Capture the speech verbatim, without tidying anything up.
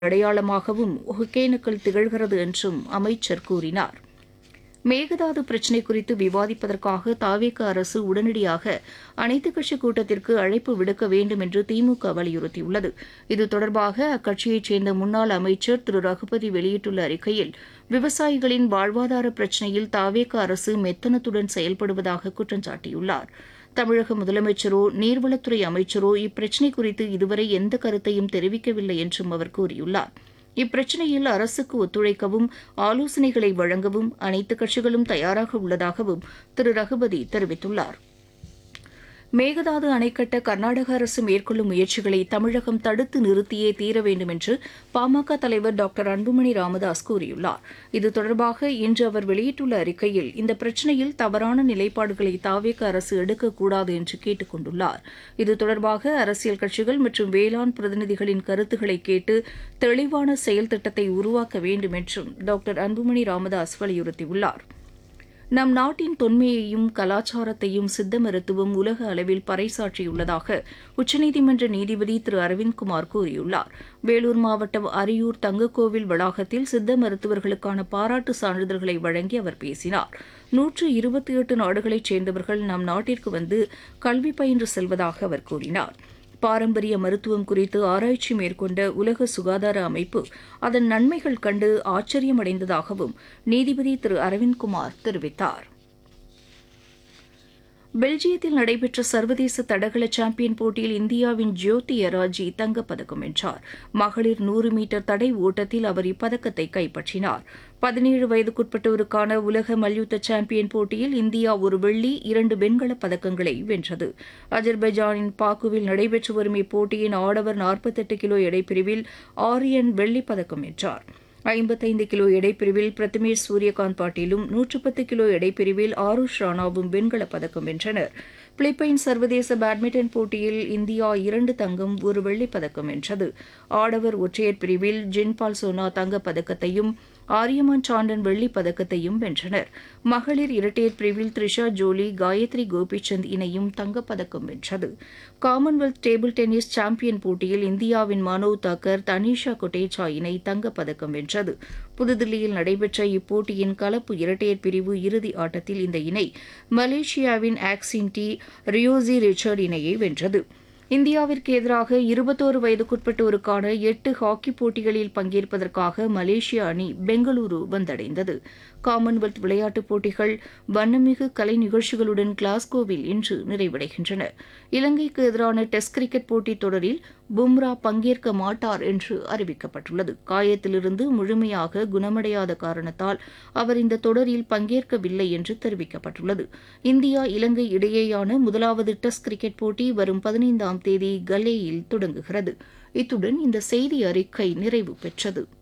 அடையாளமாகவும் ஒகேனக்கல் திகழ்கிறது என்றும் அமைச்சர் கூறினார். மேகதாது பிரச்சினை குறித்து விவாதிப்பதற்காக தாவேக அரசு உடனடியாக அனைத்துக் கட்சிக் கூட்டத்திற்கு அழைப்பு விடுக்க வேண்டும் என்று திமுக வலியுறுத்தியுள்ளது. இது தொடர்பாக அக்கட்சியைச் சேர்ந்த முன்னாள் அமைச்சர் திரு ரகுபதி வெளியிட்டுள்ள அறிக்கையில், விவசாயிகளின் வாழ்வாதார பிரச்சினையில் தாவேக அரசு மெத்தனத்துடன் செயல்படுவதாக குற்றம் சாட்டியுள்ளார். தமிழக முதலமைச்சரோ நீர்வளத்துறை அமைச்சரோ இப்பிரச்சினை குறித்து இதுவரை எந்த கருத்தையும் தெரிவிக்கவில்லை என்றும் அவர் கூறியுள்ளார். இப்பிரச்சினையில் அரசுக்கு ஒத்துழைக்கவும் ஆலோசனைகளை வழங்கவும் அனைத்துக் கட்சிகளும் தயாராக உள்ளதாகவும் திரு ரகுபதி தெரிவித்துள்ளார். மேகதாது அணை கட்ட கர்நாடக அரசு மேற்கொள்ளும் முயற்சிகளை தமிழகம் தடுத்து நிறுத்தியே தீர வேண்டும் என்று பாமக தலைவர் டாக்டர் அன்புமணி ராமதாஸ் கூறியுள்ளார். இது தொடர்பாக இன்று அவர் வெளியிட்டுள்ள அறிக்கையில், இந்த பிரச்சினையில் தவறான நிலைப்பாடுகளை தாவேக அரசு எடுக்கக்கூடாது என்று கேட்டுக் கொண்டுள்ளார். இது தொடர்பாக அரசியல் கட்சிகள் மற்றும் வேளாண் பிரதிநிதிகளின் கருத்துக்களை கேட்டு தெளிவான செயல் திட்டத்தை உருவாக்க வேண்டும் என்றும் டாக்டர் அன்புமணி ராமதாஸ் வலியுறுத்தியுள்ளார். நம் நாட்டின் தொன்மையையும் கலாச்சாரத்தையும் சித்த மருத்துவம் உலக அளவில் பறைசாற்றியுள்ளதாக உச்சநீதிமன்ற நீதிபதி திரு அரவிந்த்குமார் கூறியுள்ளார். வேலூர் மாவட்டம் அரியூர் தங்கக்கோவில் வளாகத்தில் சித்த மருத்துவர்களுக்கான பாராட்டு சான்றிதழ்களை வழங்கி அவர் பேசினார். நூற்று இருபத்தி எட்டு நாடுகளைச் சேர்ந்தவர்கள் நம் நாட்டிற்கு வந்து கல்வி பயின்று செல்வதாக அவர் கூறினார். பாரம்பரிய மருத்துவம் குறித்து ஆராய்ச்சி மேற்கொண்ட உலக சுகாதார அமைப்பு அதன் நன்மைகள் கண்டு ஆச்சரியமடைந்ததாகவும் நீதிபதி திரு அரவிந்த்குமார் தெரிவித்தார். பெல்ஜியத்தில் நடைபெற்ற சர்வதேச தடகள சாம்பியன் போட்டியில் இந்தியாவின் ஜோதி எராஜி தங்கப்பதக்கம் வென்றார். மகளிர் நூறு மீட்டர் தடை ஓட்டத்தில் அவர் இப்பதக்கத்தை கைப்பற்றினார். பதினேழு வயதுக்குட்பட்டோருக்கான உலக மல்யுத்த சாம்பியன் போட்டியில் இந்தியா ஒரு வெள்ளி இரண்டு வெண்கலப் பதக்கங்களை வென்றது. அஜர்பைஜானின் பாக்குவில் நடைபெற்று வரும் இப்போட்டியின் ஆடவர் நாற்பத்தெட்டு கிலோ எடைப்பிரிவில் ஆரியன் வெள்ளிப் பதக்கம் வென்றார். ஐம்பத்தைந்து கிலோ எடைப்பிரிவில் பிரதமேஷ் சூரியகாந்த் பாட்டீலும் நூற்று பத்து கிலோ எடைப்பிரிவில் ஆருஷ் ராணாவும் வெண்கலப் பதக்கம் வென்றனர். பிலிப்பைன்ஸ் சர்வதேச பேட்மிண்டன் போட்டியில் இந்தியா இரண்டு தங்கம் ஒரு வெள்ளிப் பதக்கம் வென்றது. ஆடவர் ஒற்றையர் பிரிவில் ஜின்பால் சோனா தங்கப் பதக்கத்தையும் ஆரியமான் சாண்டன் வெள்ளிப் பதக்கத்தையும் வென்றனர். மகளிர் இரட்டையர் பிரிவில் த்ரிஷா ஜோலி காயத்ரி கோபிச்சந்த் இணையும் தங்கப்பதக்கம் வென்றது. காமன்வெல்த் டேபிள் டென்னிஸ் சாம்பியன் போட்டியில் இந்தியாவின் மனோவ் தாக்கர் தனீஷா கொட்டேச்சா இணை தங்கப்பதக்கம் வென்றது. புதுதில்லியில் நடைபெற்ற இப்போட்டியின் கலப்பு இரட்டையர் பிரிவு இறுதி ஆட்டத்தில் இந்த இணை மலேசியாவின் ஆக்சின் டி ரியோசி ரிச்சர்ட் இணையை வென்றது. இந்தியாவிற்கு எதிராக இருபத்தோரு வயதுக்குட்பட்டோருக்கான எட்டு ஹாக்கி போட்டிகளில் பங்கேற்பதற்காக மலேசிய அணி பெங்களூரு வந்தடைந்தது. காமன்வெல்த் விளையாட்டுப் போட்டிகள் வண்ணமிகு கலை நிகழ்ச்சிகளுடன் கிளாஸ்கோவில் இன்று நிறைவடைகின்றன. இலங்கைக்கு எதிரான டெஸ்ட் கிரிக்கெட் போட்டித் தொடரில் பும்ரா பங்கேற்க மாட்டார் என்று அறிவிக்கப்பட்டுள்ளது. காயத்திலிருந்து முழுமையாக குணமடையாத காரணத்தால் அவர் இந்த தொடரில் பங்கேற்கவில்லை என்று தெரிவிக்கப்பட்டுள்ளது. இந்தியா இலங்கை இடையேயான முதலாவது டெஸ்ட் கிரிக்கெட் போட்டி வரும் பதினைந்தாம் தேதி கல்லேயில் தொடங்குகிறது. இத்துடன் இந்த செய்தி அறிக்கை நிறைவு பெற்றது.